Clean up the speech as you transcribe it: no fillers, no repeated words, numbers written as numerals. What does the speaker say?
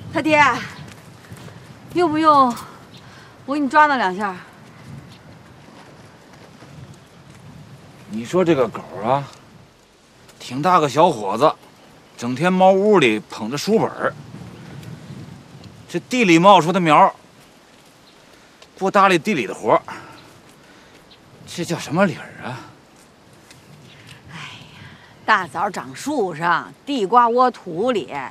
他爹，用不用我给你抓那2下？ 你说这个狗啊，挺大个小伙子，整天猫屋里捧着书本儿，这地里冒出的苗，不搭理地里的活儿，这叫什么理儿啊？ 大枣长树上，地瓜窝土里，